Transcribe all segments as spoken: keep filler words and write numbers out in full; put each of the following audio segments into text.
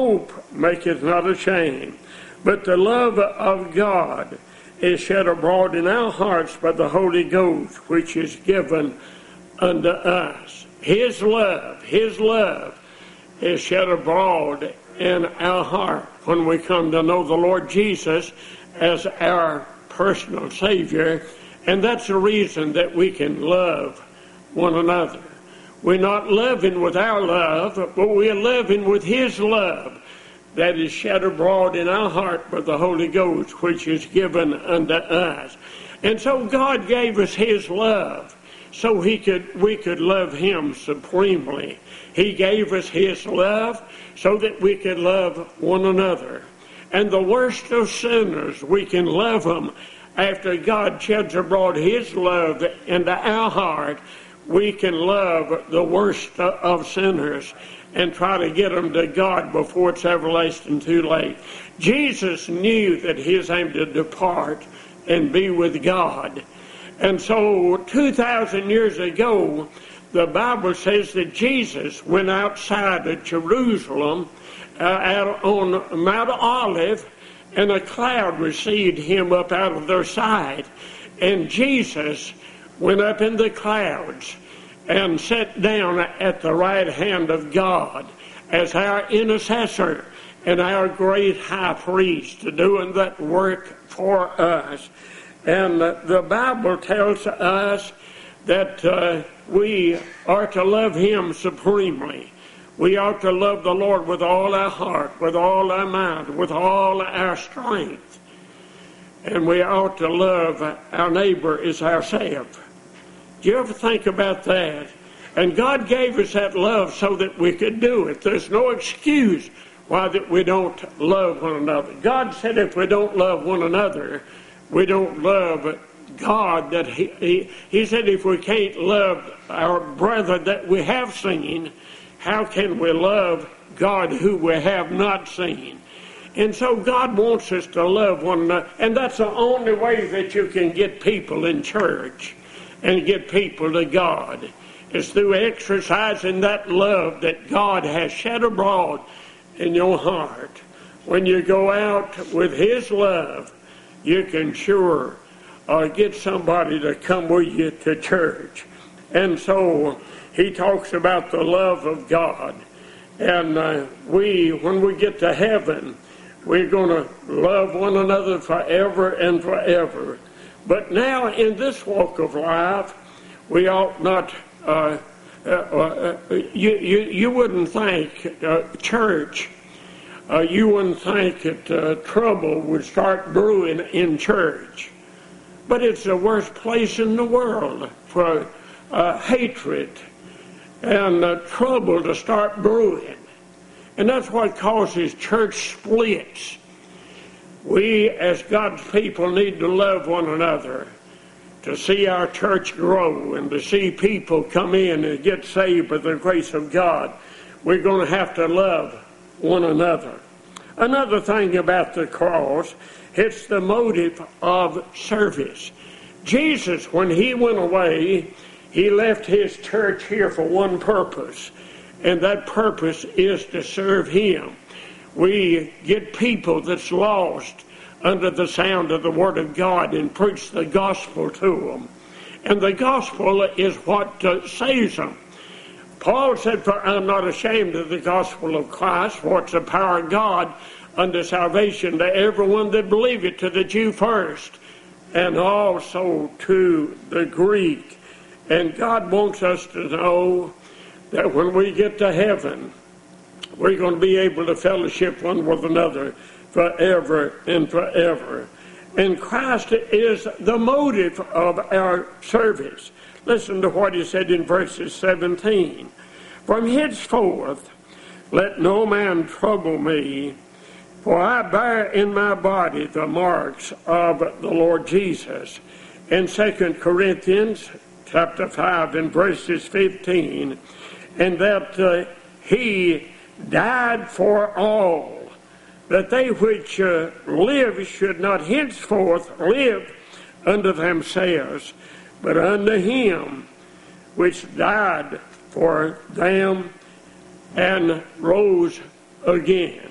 hope maketh not ashamed, but the love of God is shed abroad in our hearts by the Holy Ghost, which is given unto us. His love, His love is shed abroad in our heart when we come to know the Lord Jesus as our personal Savior, and that's the reason that we can love one another. We're not loving with our love, but we're loving with His love that is shed abroad in our heart by the Holy Ghost, which is given unto us. And so God gave us His love so he could we could love Him supremely. He gave us His love so that we could love one another. And the worst of sinners, we can love them after God sheds abroad His love into our heart. We can love the worst of sinners and try to get them to God before it's everlasting too late. Jesus knew that His aim to depart and be with God. And so two thousand years ago, the Bible says that Jesus went outside of Jerusalem uh, out on Mount Olive, and a cloud received Him up out of their sight. And Jesus went up in the clouds and sat down at the right hand of God as our intercessor and our great high priest, doing that work for us. And the Bible tells us that uh, we are to love Him supremely. We ought to love the Lord with all our heart, with all our mind, with all our strength. And we ought to love our neighbor as ourselves. Do you ever think about that? And God gave us that love so that we could do it. There's no excuse why that we don't love one another. God said if we don't love one another, we don't love God. That he, he, he said if we can't love our brother that we have seen, how can we love God who we have not seen? And so God wants us to love one another. And that's the only way that you can get people in church and get people to God. It's through exercising that love that God has shed abroad in your heart. When you go out with His love, you can sure uh, get somebody to come with you to church. And so He talks about the love of God. And uh, we, when we get to heaven, we're going to love one another forever and forever. But now in this walk of life, we ought not... Uh, uh, uh, you, you, you wouldn't think uh, church, uh, you wouldn't think that uh, trouble would start brewing in church. But it's the worst place in the world for uh, hatred and uh, trouble to start brewing. And that's what causes church splits. We, as God's people, need to love one another, to see our church grow and to see people come in and get saved by the grace of God. We're going to have to love one another. Another thing about the cross, it's the motive of service. Jesus, when He went away, He left His church here for one purpose, and that purpose is to serve Him. We get people that's lost under the sound of the Word of God and preach the gospel to them. And the gospel is what uh, saves them. Paul said, for I'm not ashamed of the gospel of Christ, for it's the power of God unto salvation to everyone that believeth, to the Jew first, and also to the Greek. And God wants us to know that when we get to heaven, we're going to be able to fellowship one with another forever and forever. And Christ is the motive of our service. Listen to what He said in verses seventeen. From henceforth, let no man trouble me, for I bear in my body the marks of the Lord Jesus. In Second Corinthians chapter five and verses fifteen, and that uh, He died for all, that they which uh, live should not henceforth live unto themselves, but unto Him which died for them and rose again.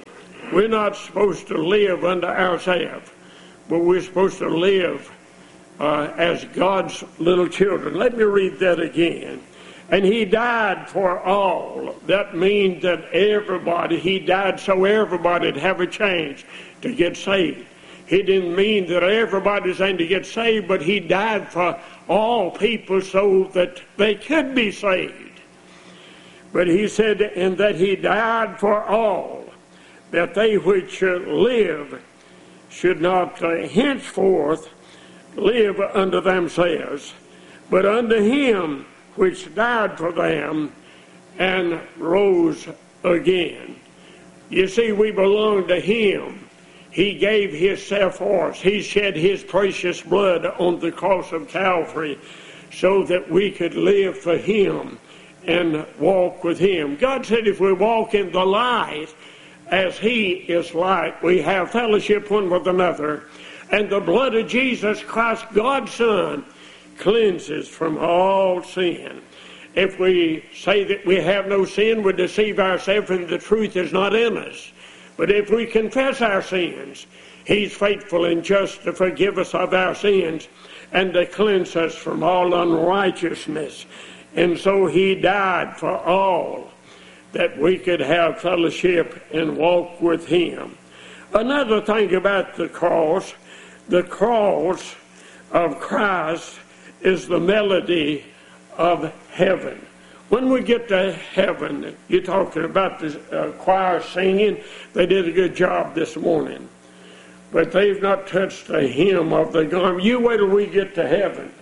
We're not supposed to live unto ourselves, but we're supposed to live uh, as God's little children. Let me read that again. And he died for all. That means that everybody, he died so everybody'd have a chance to get saved. He didn't mean that everybody's going to get saved, but he died for all people so that they could be saved. But he said, and that he died for all, that they which live should not uh, henceforth live unto themselves, but unto him which died for them and rose again. You see, we belong to him. He gave himself for us. He shed his precious blood on the cross of Calvary so that we could live for him and walk with him. God said if we walk in the light as he is light, we have fellowship one with another. And the blood of Jesus Christ, God's Son, cleanses from all sin. If we say that we have no sin, we deceive ourselves and the truth is not in us. But if we confess our sins, he's faithful and just to forgive us of our sins and to cleanse us from all unrighteousness. And so he died for all, that we could have fellowship and walk with him. Another thing about the cross, the cross of Christ is the melody of heaven. When we get to heaven, you're talking about the uh, choir singing. They did a good job this morning. But they've not touched the hem of the garment. You wait till we get to heaven.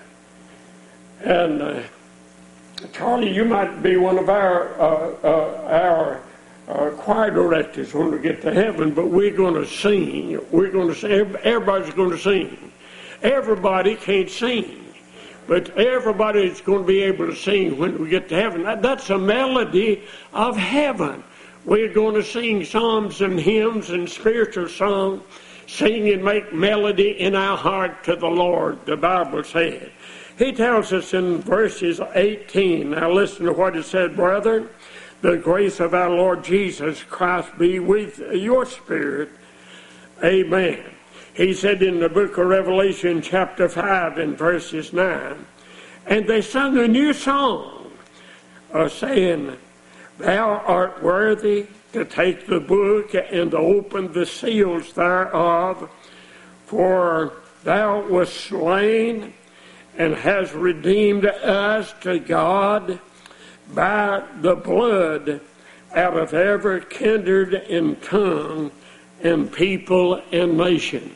And uh, Charlie, you might be one of our uh, uh, our uh, choir directors when we get to heaven, but we're going to sing. We're going to sing. Everybody's going to sing. Everybody can't sing. But everybody's going to be able to sing when we get to heaven. That's a melody of heaven. We're going to sing psalms and hymns and spiritual songs, sing and make melody in our heart to the Lord, the Bible said. He tells us in verses eighteen, now listen to what it said, brethren, the grace of our Lord Jesus Christ be with your spirit. Amen. He said in the book of Revelation chapter five and verses nine, and they sung a new song, uh, saying, thou art worthy to take the book and to open the seals thereof, for thou wast slain and hast redeemed us to God by the blood out of every kindred and tongue and people and nation.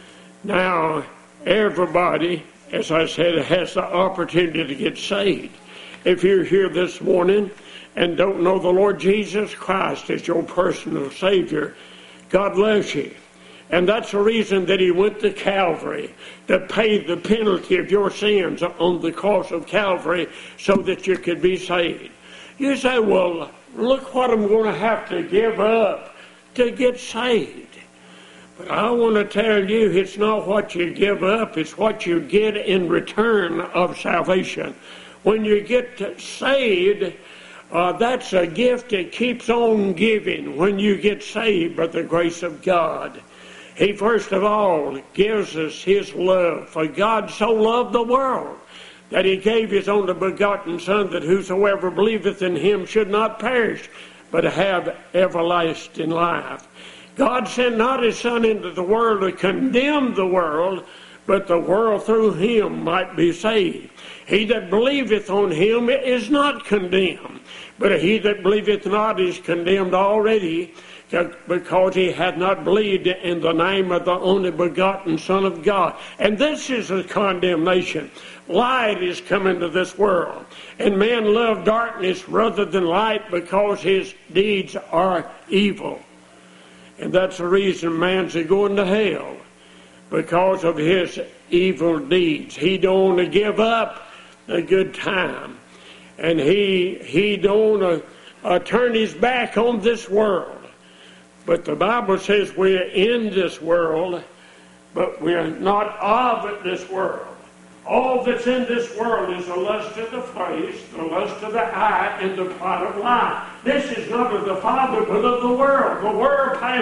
Now, everybody, as I said, has the opportunity to get saved. If you're here this morning and don't know the Lord Jesus Christ as your personal Savior, God loves you. And that's the reason that he went to Calvary, to pay the penalty of your sins on the cross of Calvary so that you could be saved. You say, well, look what I'm going to have to give up to get saved. But I want to tell you, it's not what you give up, it's what you get in return of salvation. When you get saved, uh, that's a gift that keeps on giving when you get saved by the grace of God. He first of all gives us his love. For God so loved the world that he gave his only begotten Son, that whosoever believeth in him should not perish, but have everlasting life. God sent not his Son into the world to condemn the world, but the world through him might be saved. He that believeth on him is not condemned, but he that believeth not is condemned already, because he hath not believed in the name of the only begotten Son of God. And this is a condemnation. Light is come into this world, and man loved darkness rather than light because his deeds are evil. And that's the reason man's going to hell, because of his evil deeds. He don't want to give up a good time, and he he don't want to uh, turn his back on this world. But the Bible says we're in this world, but we're not of this world. All that's in this world is the lust of the flesh, the lust of the eye, and the pride of life. This is not of the Father, but of the world. The world